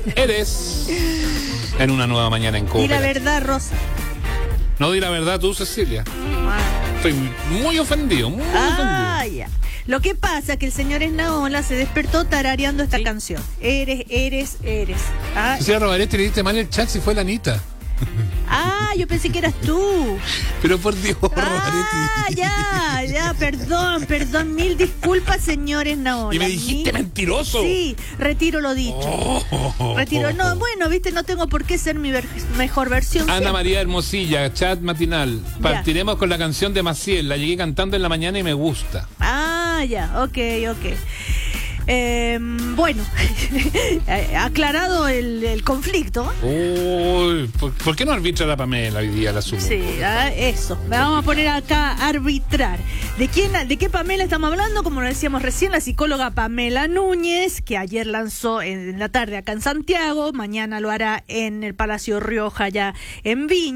Eres en una nueva mañana en Copa. Y la verdad, Rosa. No di la verdad tú, Cecilia. Estoy muy ofendido, muy ofendido. Ya. Lo que pasa es que el señor Esnaola se despertó tarareando esta canción. Eres. Ah, Cecilia Robaretti, le diste mal el chat si fue la Anita. Yo pensé que eras tú. Pero por Dios, Robaretti. Ya, perdón, mil disculpas, señor Esnaola. Y me dijiste mentiroso. Sí, retiro lo dicho. No, bueno, viste, no tengo por qué ser mi mejor versión. Ana siempre. María Hermosilla, chat matinal. Partiremos con la canción de Maciel. La llegué cantando en la mañana y me gusta. Ok. Bueno, aclarado el conflicto. Uy, ¿por qué no arbitra la Pamela hoy día, la sumo? Sí, eso. Vamos a poner acá a arbitrar. ¿De qué Pamela estamos hablando? Como lo decíamos recién, la psicóloga Pamela Núñez, que ayer lanzó en la tarde acá en Santiago, mañana lo hará en el Palacio Rioja, allá en Viña.